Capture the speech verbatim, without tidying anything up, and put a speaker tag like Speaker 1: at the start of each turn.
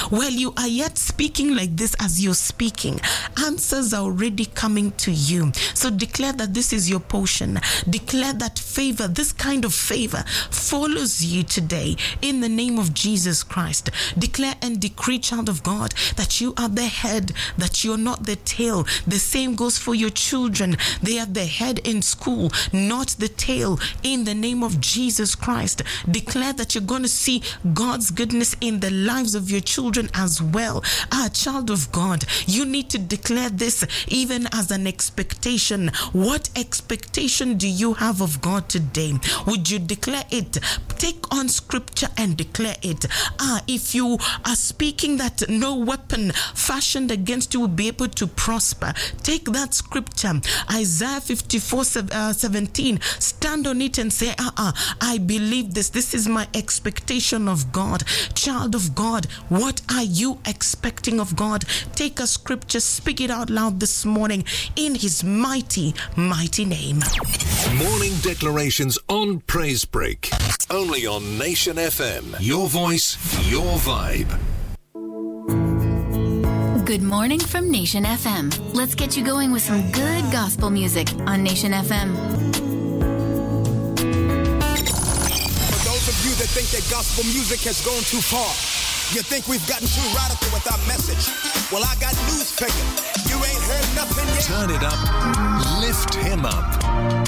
Speaker 1: While you are yet speaking like this, as you're speaking, answers are already coming to you. So declare that this is your portion. Declare that favor, this kind of favor, follows you today in the name of Jesus Christ. Declare and decree, child of God, that you are the head, that you're not the tail. The same goes for your children. They are the head in school, not the tail, in the name of Jesus Christ. Declare that you're going to see God's goodness in the lives of your children as well. Ah, child of God, you need to declare this even as an expectation. What expectation do you have of God today? Would you declare it? Take on scripture and declare it. Ah, if you are speaking that no weapon fashioned against you will be able to prosper, take that scripture, Isaiah fifty-four seventeen, stand on it and say, uh-uh, I believe this. This is my expectation of God. Child of God, what are you expecting of God? Take a scripture, speak it out loud this morning in his mighty, mighty name.
Speaker 2: Morning declarations on Praise Break. Only on Nation F M. Your voice, your vibe.
Speaker 3: Good morning from Nation F M. Let's get you going with some good gospel music on Nation F M.
Speaker 4: For those of you that think that gospel music has gone too far, you think we've gotten too radical with our message? Well, I got news for you. You ain't heard nothing yet.
Speaker 2: Turn it up, lift him up.